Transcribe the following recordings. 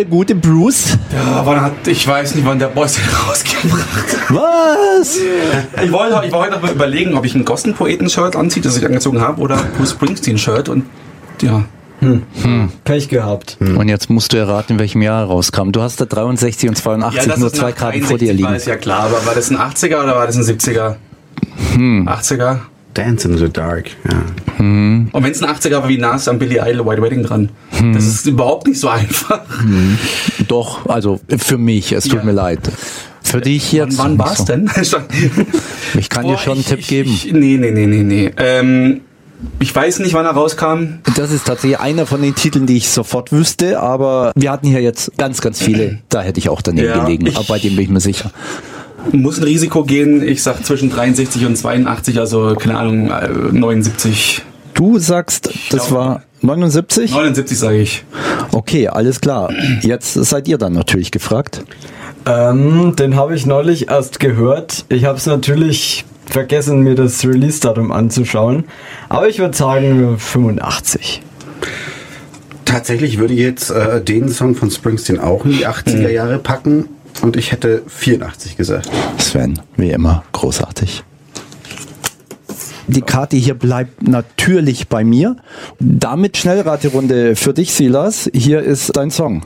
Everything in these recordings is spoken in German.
gute Bruce? Ja, ich weiß nicht, wann der Boss den rausgebracht hat. Was? Ich war heute noch mal überlegen, ob ich ein Gosten-Poeten-Shirt anziehe, das ich angezogen habe, oder Bruce Springsteen-Shirt und ja. Pech gehabt. Und jetzt musst du erraten, in welchem Jahr er rauskam. Du hast da 63 und 82 nur 2 Karten vor dir liegen. Ist ja klar, aber war das ein 80er oder war das ein 70er? 80er? Dance in the Dark, ja. Und wenn es ein 80er war, wie nah ist an Billy Idol White Wedding dran? Das ist überhaupt nicht so einfach. Doch, also für mich, es tut mir leid. Für dich jetzt. Wann war es denn? Ich kann dir schon einen Tipp geben. Nee. Ich weiß nicht, wann er rauskam. Das ist tatsächlich einer von den Titeln, die ich sofort wüsste, aber wir hatten hier jetzt ganz, ganz viele. Da hätte ich auch daneben gelegen, aber bei dem bin ich mir sicher. Muss ein Risiko gehen. Ich sag zwischen 63 und 82, also keine Ahnung, 79. Du sagst, das war 79? 79 sage ich. Okay, alles klar. Jetzt seid ihr dann natürlich gefragt. Den habe ich neulich erst gehört. Ich habe es natürlich vergessen, mir das Release-Datum anzuschauen. Aber ich würde sagen 85. Tatsächlich würde ich jetzt den Song von Springsteen auch in die 80er Jahre packen und ich hätte 84 gesagt. Sven, wie immer, großartig. Die Karte hier bleibt natürlich bei mir. Damit Schnellraterunde für dich, Silas. Hier ist dein Song.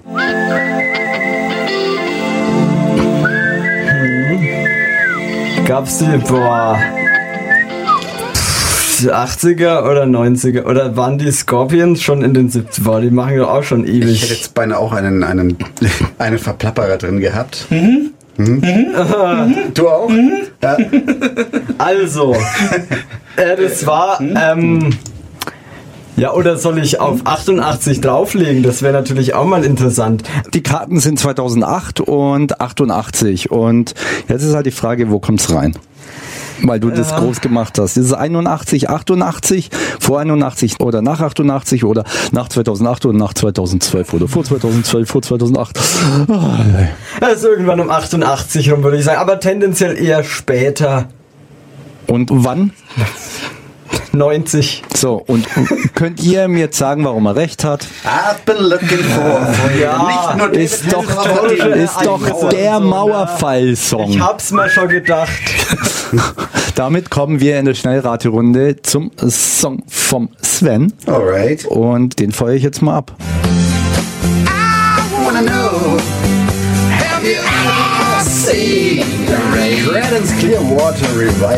Gab's die, 80er oder 90er? Oder waren die Scorpions schon in den 70er? Boah, die machen doch auch schon ewig. Ich hätte jetzt beinahe auch einen Verplapperer drin gehabt. Du auch? Ja. Also, das war, ja, oder soll ich auf 88 drauflegen? Das wäre natürlich auch mal interessant. Die Karten sind 2008 und 88 und jetzt ist halt die Frage, wo kommt's rein? Weil du das groß gemacht hast. Ist es 81, 88, vor 81 oder nach 88 oder nach 2008 oder nach 2012 oder vor 2012, vor 2008? Also irgendwann um 88 rum, würde ich sagen, aber tendenziell eher später. Und wann? 90. So, und könnt ihr mir jetzt sagen, warum er recht hat? I've been looking for Ja, nicht nur Ist doch der Mauerfall-Song. Ich hab's mir schon gedacht. Damit kommen wir in der Schnellraterunde zum Song vom Sven. Alright. Und den feuere ich jetzt mal ab. I wanna know, have you ever seen the Creedence Clearwater Revival?